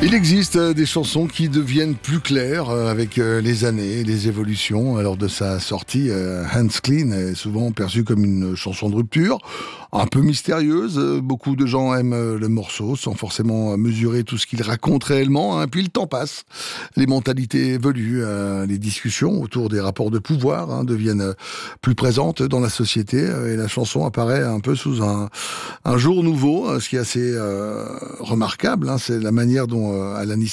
Il existe des chansons qui deviennent plus claires avec les années, les évolutions. Lors de sa sortie, Hands Clean est souvent perçue comme une chanson de rupture, un peu mystérieuse. Beaucoup de gens aiment le morceau sans forcément mesurer tout ce qu'il raconte réellement. Puis le temps passe, les mentalités évoluent, les discussions autour des rapports de pouvoir deviennent plus présentes dans la société et la chanson apparaît un peu sous un jour nouveau, ce qui est assez remarquable. C'est la manière dont Alanis